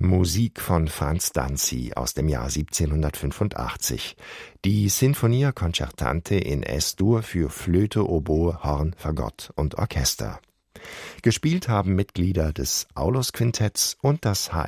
Musik von Franz Danzi aus dem Jahr 1785. Die Sinfonia Concertante in S-Dur für Flöte, Oboe, Horn, Fagott und Orchester. Gespielt haben Mitglieder des Aulus-Quintetts und das